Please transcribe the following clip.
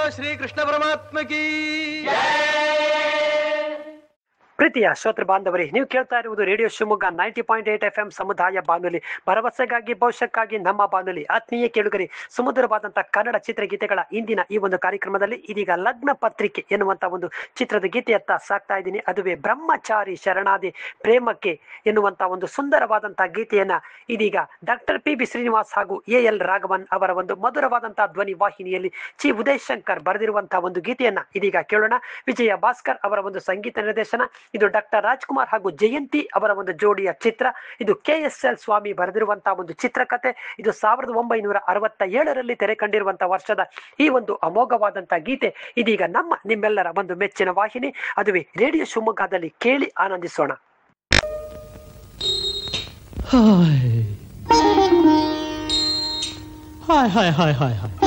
ಶ್ರೀ ಕೃಷ್ಣ ಪರಮಾತ್ಮ ಕೀ. ಪ್ರೀತಿಯ ಶ್ರೋತೃ ಬಾಂಧವರೇ, ನೀವು ಕೇಳ್ತಾ ಇರುವುದು ರೇಡಿಯೋ ಶಿವಮೊಗ್ಗ 90.8 FM ಸಮುದಾಯ ಬಾನುಲಿ, ಭರವಸೆಗಾಗಿ ಭವಿಷ್ಯಕ್ಕಾಗಿ ನಮ್ಮ ಬಾನುಲಿ. ಆತ್ಮೀಯ ಕೇಳುಗರೆ, ಸುಮಧುರವಾದಂತಹ ಕನ್ನಡ ಚಿತ್ರಗೀತೆಗಳ ಇಂದಿನ ಈ ಒಂದು ಕಾರ್ಯಕ್ರಮದಲ್ಲಿ ಇದೀಗ ಲಗ್ನ ಪತ್ರಿಕೆ ಎನ್ನುವಂತ ಒಂದು ಚಿತ್ರದ ಗೀತೆಯತ್ತ ಸಾಕ್ತಾ ಇದ್ದೀನಿ. ಅದುವೇ ಬ್ರಹ್ಮಚಾರಿ ಶರಣಾದಿ ಪ್ರೇಮಕ್ಕೆ ಎನ್ನುವಂತ ಒಂದು ಸುಂದರವಾದಂತಹ ಗೀತೆಯನ್ನ ಇದೀಗ ಡಾಕ್ಟರ್ PB ಶ್ರೀನಿವಾಸ್ ಹಾಗೂ AL ರಾಘವನ್ ಅವರ ಒಂದು ಮಧುರವಾದಂತಹ ಧ್ವನಿ ವಾಹಿನಿಯಲ್ಲಿ ಚಿ ಉದಯ್ ಶಂಕರ್ ಬರೆದಿರುವಂತಹ ಒಂದು ಗೀತೆಯನ್ನ ಇದೀಗ ಕೇಳೋಣ. ವಿಜಯ ಭಾಸ್ಕರ್ ಅವರ ಒಂದು ಸಂಗೀತ ನಿರ್ದೇಶನ. ಇದು ಡಾಕ್ಟರ್ ರಾಜ್ಕುಮಾರ್ ಹಾಗೂ ಜಯಂತಿ ಅವರ ಒಂದು ಜೋಡಿಯ ಚಿತ್ರ. ಇದು KSL ಸ್ವಾಮಿ ಬರೆದಿರುವಂತಹ ಒಂದು ಚಿತ್ರಕಥೆ. ಇದು 1967ರಲ್ಲಿ ತೆರೆ ಕಂಡಿರುವಂತಹ ವರ್ಷದ ಈ ಒಂದು ಅಮೋಘವಾದಂತಹ ಗೀತೆ ಇದೀಗ ನಿಮ್ಮೆಲ್ಲರ ಒಂದು ಮೆಚ್ಚಿನ ವಾಹಿನಿ, ಅದುವೇ ರೇಡಿಯೋ ಶಿವಮೊಗ್ಗದಲ್ಲಿ ಕೇಳಿ ಆನಂದಿಸೋಣ. Hi hi hi hi hi